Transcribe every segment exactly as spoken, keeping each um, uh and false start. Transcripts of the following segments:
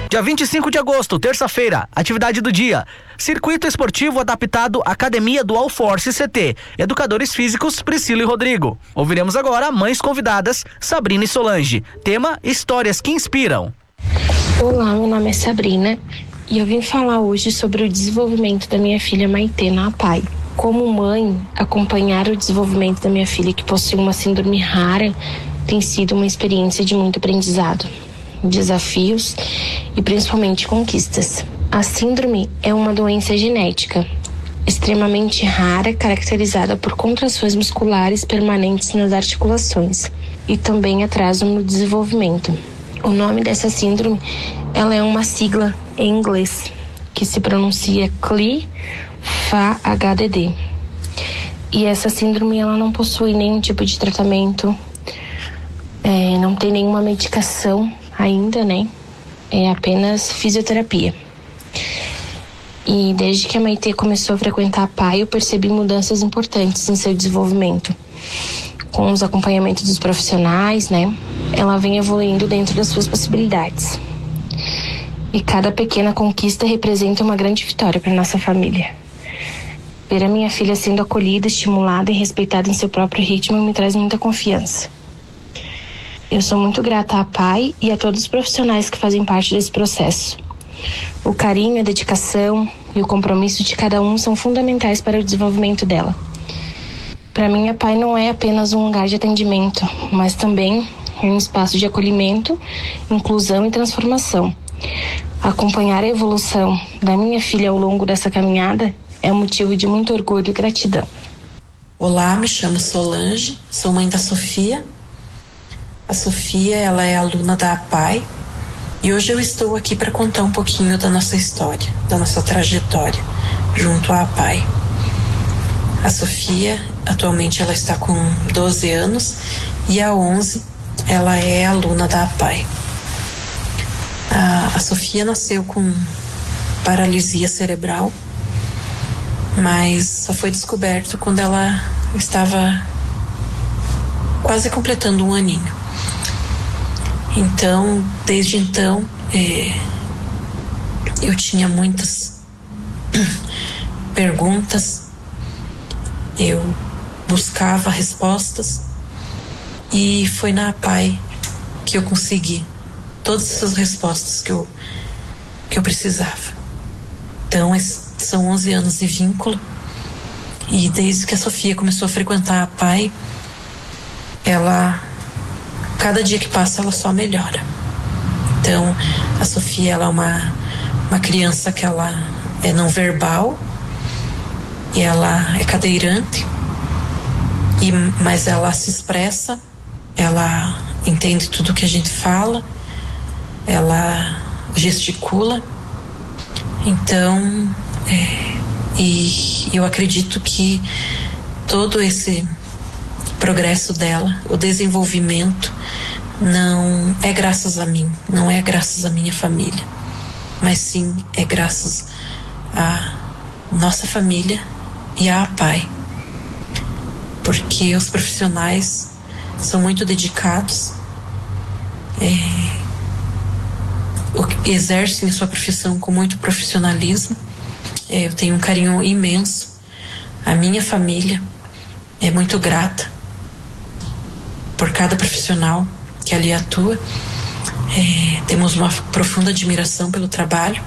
Dia vinte e cinco de agosto, terça-feira, atividade do dia. Circuito esportivo adaptado Academia do Alforce C T. Educadores físicos Priscila e Rodrigo. Ouviremos agora mães convidadas Sabrina e Solange. Tema: histórias que inspiram. Olá, meu nome é Sabrina e eu vim falar hoje sobre o desenvolvimento da minha filha Maitê na APAE. Como mãe, acompanhar o desenvolvimento da minha filha, que possui uma síndrome rara, tem sido uma experiência de muito aprendizado, desafios e principalmente conquistas. A síndrome é uma doença genética extremamente rara, caracterizada por contrações musculares permanentes nas articulações e também atraso no desenvolvimento. O nome dessa síndrome, ela é uma sigla em inglês, que se pronuncia C L I F A H D D. E essa síndrome, ela não possui nenhum tipo de tratamento, é, não tem nenhuma medicação ainda, né? É apenas fisioterapia. E desde que a Maitê começou a frequentar a APAE, eu percebi mudanças importantes em seu desenvolvimento. Com os acompanhamentos dos profissionais, né? Ela vem evoluindo dentro das suas possibilidades. E cada pequena conquista representa uma grande vitória para nossa família. Ver a minha filha sendo acolhida, estimulada e respeitada em seu próprio ritmo me traz muita confiança. Eu sou muito grata à APAE e a todos os profissionais que fazem parte desse processo. O carinho, a dedicação e o compromisso de cada um são fundamentais para o desenvolvimento dela. Para mim, a APAE não é apenas um lugar de atendimento, mas também é um espaço de acolhimento, inclusão e transformação. Acompanhar a evolução da minha filha ao longo dessa caminhada é um motivo de muito orgulho e gratidão. Olá, me chamo Solange, sou mãe da Sofia. A Sofia, ela é aluna da APAE e hoje eu estou aqui para contar um pouquinho da nossa história, da nossa trajetória junto à APAE. A Sofia, atualmente ela está com doze anos e há onze ela é aluna da APAE. A, a Sofia nasceu com paralisia cerebral, mas só foi descoberto quando ela estava quase completando um aninho. Então, desde então, é, eu tinha muitas perguntas, eu buscava respostas e foi na APAE que eu consegui todas essas respostas que eu, que eu precisava. Então, são onze anos de vínculo e desde que a Sofia começou a frequentar a APAE, ela, cada dia que passa, ela só melhora. Então, a Sofia, ela é uma, uma criança que ela é não verbal e ela é cadeirante, e, mas ela se expressa, ela entende tudo que a gente fala, ela gesticula. Então, é, e eu acredito que todo esse progresso dela, o desenvolvimento, não é graças a mim, não é graças à minha família, mas sim é graças à nossa família e à APAE, porque os profissionais são muito dedicados, é, exercem a sua profissão com muito profissionalismo. É, eu tenho um carinho imenso. A minha família é muito grata por cada profissional que ali atua. É, temos uma profunda admiração pelo trabalho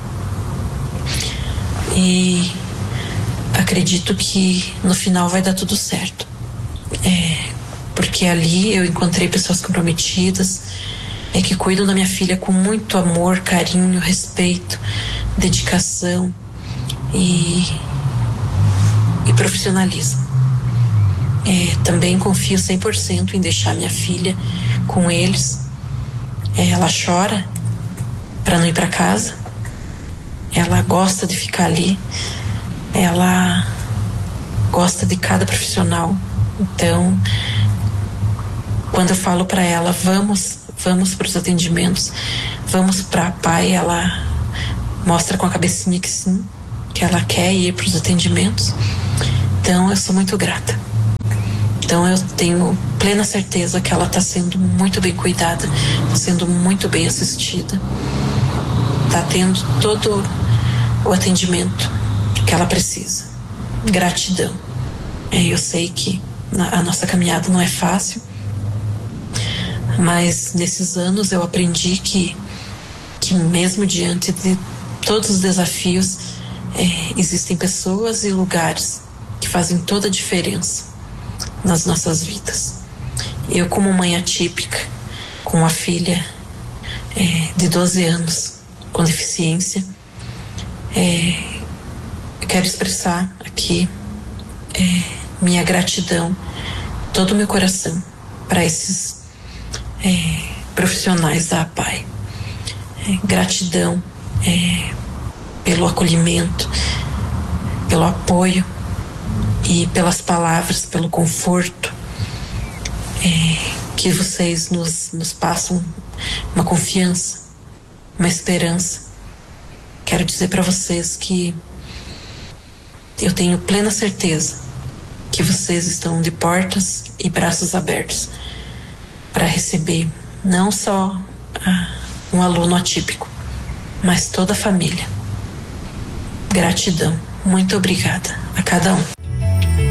e acredito que no final vai dar tudo certo. É, porque ali eu encontrei pessoas comprometidas, é, que cuidam da minha filha com muito amor, carinho, respeito, dedicação e, e profissionalismo. É, também confio cem por cento em deixar minha filha com eles. É, ela chora para não ir para casa, ela gosta de ficar ali, ela gosta de cada profissional. Então, quando eu falo para ela, vamos, vamos para os atendimentos, vamos para a APAE, ela mostra com a cabecinha que sim, que ela quer ir para os atendimentos. Então, eu sou muito grata. Então, eu tenho plena certeza que ela está sendo muito bem cuidada, está sendo muito bem assistida. tá tendo todo o atendimento que ela precisa. Gratidão. Eu sei que a nossa caminhada não é fácil, mas nesses anos eu aprendi que, que mesmo diante de todos os desafios, é, existem pessoas e lugares que fazem toda a diferença nas nossas vidas. Eu, como mãe atípica, com uma filha é, de doze anos com deficiência, é, quero expressar aqui é, minha gratidão, todo o meu coração para esses é, profissionais da APAE. É, gratidão é, pelo acolhimento, pelo apoio e pelas palavras, pelo conforto é, que vocês nos, nos passam, uma confiança, uma esperança. Quero dizer para vocês que eu tenho plena certeza que vocês estão de portas e braços abertos para receber não só ah, um aluno atípico, mas toda a família. Gratidão. Muito obrigada a cada um.